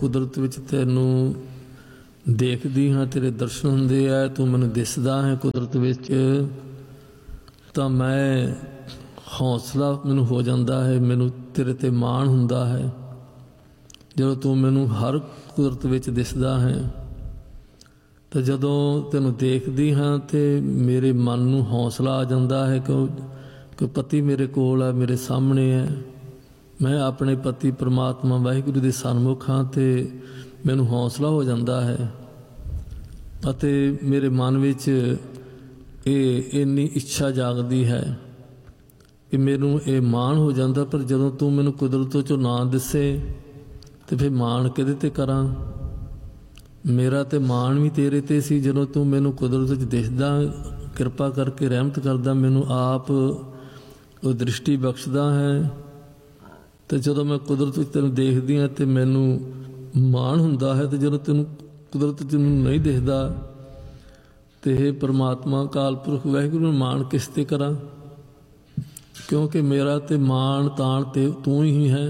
ਕੁਦਰਤ ਵਿੱਚ ਤੈਨੂੰ ਦੇਖਦੀ ਹਾਂ, ਤੇਰੇ ਦਰਸ਼ਨ ਹੁੰਦੇ ਆ, ਤੂੰ ਮੈਨੂੰ ਦਿਸਦਾ ਹੈ ਕੁਦਰਤ ਵਿੱਚ, ਤਾਂ ਮੈਂ ਹੌਸਲਾ ਮੈਨੂੰ ਹੋ ਜਾਂਦਾ ਹੈ, ਮੈਨੂੰ ਤੇਰੇ 'ਤੇ ਮਾਣ ਹੁੰਦਾ ਹੈ। ਜਦੋਂ ਤੂੰ ਮੈਨੂੰ ਹਰ ਕੁਦਰਤ ਵਿੱਚ ਦਿਸਦਾ ਹੈ, ਤਾਂ ਜਦੋਂ ਤੈਨੂੰ ਦੇਖਦੀ ਹਾਂ ਤਾਂ ਮੇਰੇ ਮਨ ਨੂੰ ਹੌਸਲਾ ਆ ਜਾਂਦਾ ਹੈ ਕਿ ਪਤੀ ਮੇਰੇ ਕੋਲ ਹੈ, ਮੇਰੇ ਸਾਹਮਣੇ ਹੈ, ਮੈਂ ਆਪਣੇ ਪਤੀ ਪਰਮਾਤਮਾ ਵਾਹਿਗੁਰੂ ਦੇ ਸਨਮੁਖ ਹਾਂ, ਅਤੇ ਮੈਨੂੰ ਹੌਸਲਾ ਹੋ ਜਾਂਦਾ ਹੈ। ਅਤੇ ਮੇਰੇ ਮਨ ਵਿੱਚ ਇੰਨੀ ਇੱਛਾ ਜਾਗਦੀ ਹੈ ਕਿ ਮੈਨੂੰ ਇਹ ਮਾਣ ਹੋ ਜਾਂਦਾ। ਪਰ ਜਦੋਂ ਤੂੰ ਮੈਨੂੰ ਕੁਦਰਤ 'ਚੋਂ ਨਾ ਦਿਸੇ ਤਾਂ ਫਿਰ ਮਾਣ ਕਿਹਦੇ 'ਤੇ ਕਰਾਂ? ਮੇਰਾ ਤਾਂ ਮਾਣ ਵੀ ਤੇਰੇ 'ਤੇ ਸੀ। ਜਦੋਂ ਤੂੰ ਮੈਨੂੰ ਕੁਦਰਤ ਵਿੱਚ ਦਿਸਦਾ, ਕਿਰਪਾ ਕਰਕੇ ਰਹਿਮਤ ਕਰਦਾ, ਮੈਨੂੰ ਆਪ ਉਹ ਦ੍ਰਿਸ਼ਟੀ ਬਖਸ਼ਦਾ ਹੈ, ਅਤੇ ਜਦੋਂ ਮੈਂ ਕੁਦਰਤ ਵਿੱਚ ਤੈਨੂੰ ਦੇਖਦੀ ਹਾਂ ਅਤੇ ਮੈਨੂੰ ਮਾਣ ਹੁੰਦਾ ਹੈ। ਅਤੇ ਜਦੋਂ ਤੈਨੂੰ ਕੁਦਰਤ 'ਚ ਮੈਨੂੰ ਨਹੀਂ ਦਿਖਦਾ ਅਤੇ ਇਹ ਪਰਮਾਤਮਾ ਅਕਾਲ ਪੁਰਖ ਵਾਹਿਗੁਰੂ ਨੂੰ ਮਾਣ ਕਿਸ 'ਤੇ ਕਰਾਂ? ਕਿਉਂਕਿ ਮੇਰਾ ਤਾਂ ਮਾਣ ਤਾਣ ਤੇ ਤੂੰ ਹੀ ਹੈ।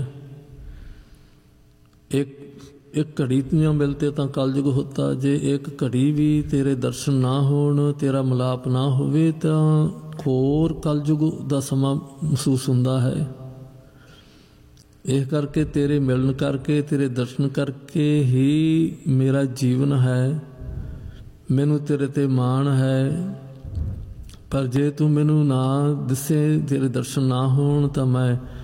ਇੱਕ ਘੜੀ ਤੀਆਂ ਮਿਲਤੇ ਤਾਂ ਕਲਯੁਗ ਹੋਤਾ। ਜੇ ਇੱਕ ਘੜੀ ਵੀ ਤੇਰੇ ਦਰਸ਼ਨ ਨਾ ਹੋਣ, ਤੇਰਾ ਮਿਲਾਪ ਨਾ ਹੋਵੇ, ਤਾਂ ਹੋਰ ਕਲਯੁਗ ਦਾ ਸਮਾਂ ਮਹਿਸੂਸ ਹੁੰਦਾ ਹੈ। ਇਸ ਕਰਕੇ ਤੇਰੇ ਮਿਲਣ ਕਰਕੇ, ਤੇਰੇ ਦਰਸ਼ਨ ਕਰਕੇ ਹੀ ਮੇਰਾ ਜੀਵਨ ਹੈ, ਮੈਨੂੰ ਤੇਰੇ 'ਤੇ ਮਾਣ ਹੈ। ਪਰ ਜੇ ਤੂੰ ਮੈਨੂੰ ਨਾ ਦਿਸੇ, ਤੇਰੇ ਦਰਸ਼ਨ ਨਾ ਹੋਣ, ਤਾਂ ਮੈਂ